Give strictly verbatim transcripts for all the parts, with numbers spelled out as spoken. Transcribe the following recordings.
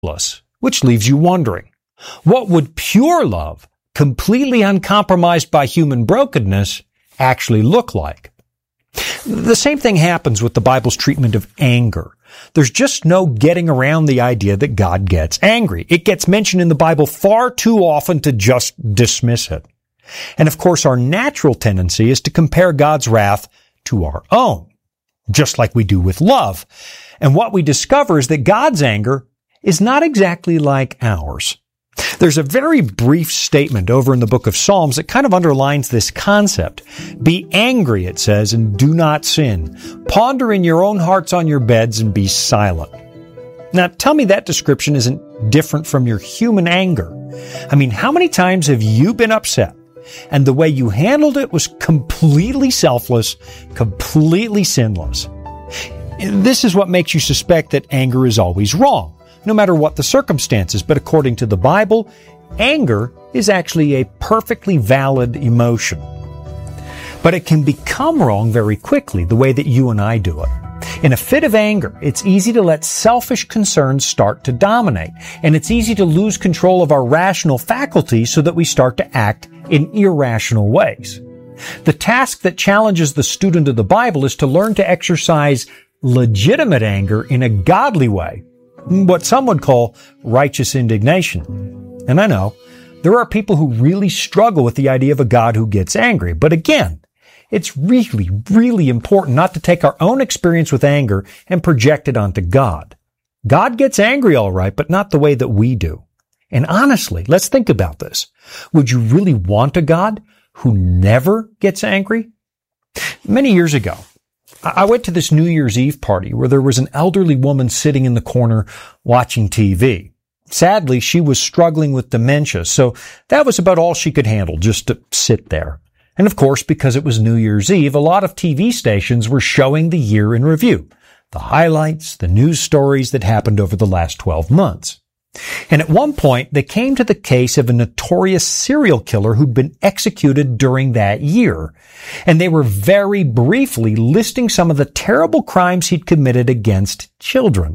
which leaves you wondering, what would pure love, completely uncompromised by human brokenness, actually look like? The same thing happens with the Bible's treatment of anger. There's just no getting around the idea that God gets angry. It gets mentioned in the Bible far too often to just dismiss it. And of course, our natural tendency is to compare God's wrath to our own, just like we do with love. And what we discover is that God's anger is not exactly like ours. There's a very brief statement over in the book of Psalms that kind of underlines this concept. Be angry, it says, and do not sin. Ponder in your own hearts on your beds and be silent. Now, tell me that description isn't different from your human anger. I mean, how many times have you been upset and the way you handled it was completely selfless, completely sinless? This is what makes you suspect that anger is always wrong, no matter what the circumstances. But according to the Bible, anger is actually a perfectly valid emotion. But it can become wrong very quickly, the way that you and I do it. In a fit of anger, it's easy to let selfish concerns start to dominate, and it's easy to lose control of our rational faculties so that we start to act in irrational ways. The task that challenges the student of the Bible is to learn to exercise legitimate anger in a godly way, what some would call righteous indignation. And I know there are people who really struggle with the idea of a God who gets angry. But again, it's really, really important not to take our own experience with anger and project it onto God. God gets angry all right, but not the way that we do. And honestly, let's think about this. Would you really want a God who never gets angry? Many years ago, I went to this New Year's Eve party where there was an elderly woman sitting in the corner watching T V. Sadly, she was struggling with dementia, so that was about all she could handle, just to sit there. And of course, because it was New Year's Eve, a lot of T V stations were showing the year in review, the highlights, the news stories that happened over the last twelve months. And at one point, they came to the case of a notorious serial killer who'd been executed during that year. And they were very briefly listing some of the terrible crimes he'd committed against children.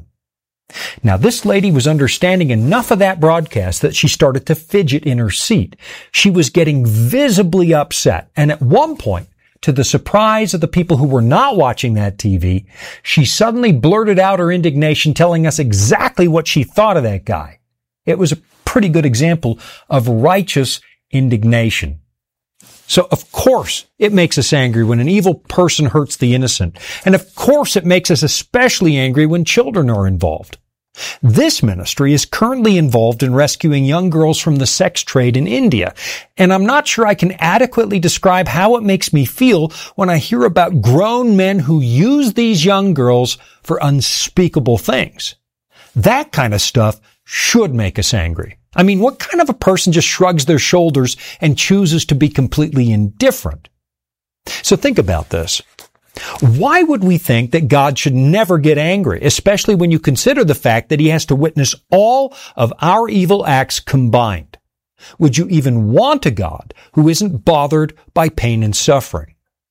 Now, this lady was understanding enough of that broadcast that she started to fidget in her seat. She was getting visibly upset. And at one point, to the surprise of the people who were not watching that T V, she suddenly blurted out her indignation, telling us exactly what she thought of that guy. It was a pretty good example of righteous indignation. So, of course, it makes us angry when an evil person hurts the innocent. And of course, it makes us especially angry when children are involved. This ministry is currently involved in rescuing young girls from the sex trade in India, and I'm not sure I can adequately describe how it makes me feel when I hear about grown men who use these young girls for unspeakable things. That kind of stuff should make us angry. I mean, what kind of a person just shrugs their shoulders and chooses to be completely indifferent? So think about this. Why would we think that God should never get angry, especially when you consider the fact that he has to witness all of our evil acts combined? Would you even want a God who isn't bothered by pain and suffering?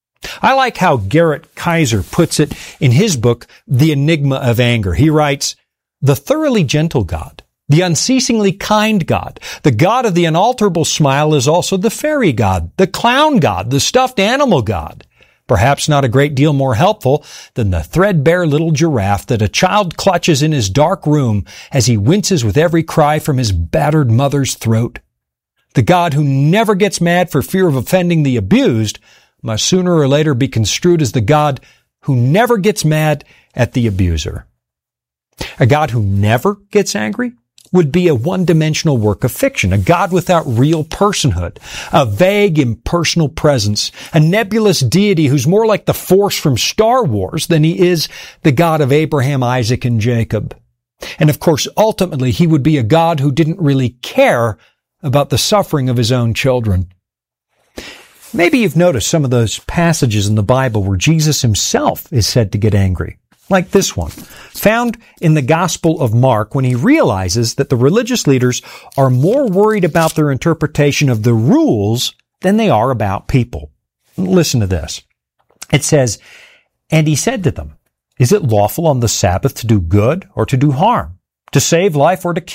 I like how Garrett Kaiser puts it in his book, The Enigma of Anger. He writes, "The thoroughly gentle God, the unceasingly kind God, the God of the unalterable smile is also the fairy God, the clown God, the stuffed animal God. Perhaps not a great deal more helpful than the threadbare little giraffe that a child clutches in his dark room as he winces with every cry from his battered mother's throat. The God who never gets mad for fear of offending the abused must sooner or later be construed as the God who never gets mad at the abuser." A God who never gets angry would be a one-dimensional work of fiction, a God without real personhood, a vague, impersonal presence, a nebulous deity who's more like the Force from Star Wars than he is the God of Abraham, Isaac, and Jacob. And of course, ultimately, he would be a God who didn't really care about the suffering of his own children. Maybe you've noticed some of those passages in the Bible where Jesus himself is said to get angry. Like this one, found in the Gospel of Mark when he realizes that the religious leaders are more worried about their interpretation of the rules than they are about people. Listen to this. It says, "And he said to them, 'Is it lawful on the Sabbath to do good or to do harm, To save life or to